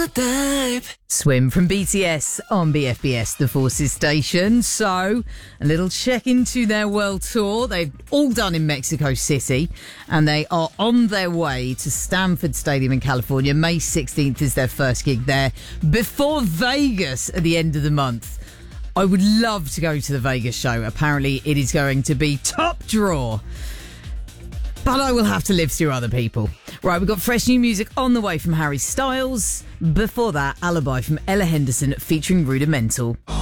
Swim from BTS on BFBS, the Forces station. So, a little check into their world tour. They've all done in Mexico City, and they are on their way to Stanford Stadium in California. May 16th is their first gig there, before Vegas at the end of the month. I would love to go to the Vegas show. Apparently, it is going to be top draw. But I will have to live through other people. Right, we've got fresh new music on the way from Harry Styles. Before that, Alibi from Ella Henderson featuring Rudimental.